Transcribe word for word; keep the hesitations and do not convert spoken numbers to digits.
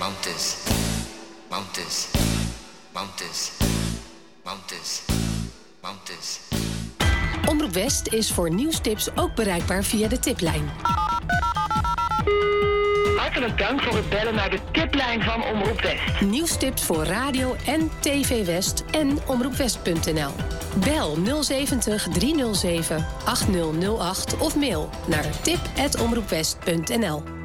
Mountains, mountains, mountains, mountains, mountains. Omroep West is voor nieuwstips ook bereikbaar via de tiplijn. Hartelijk dank voor het bellen naar de tiplijn van Omroep West. Nieuwstips voor radio en tv West en omroepwest punt n l. Bel nul zeventig driehonderdzeven acht nul nul acht of mail naar tip at omroepwest punt n l.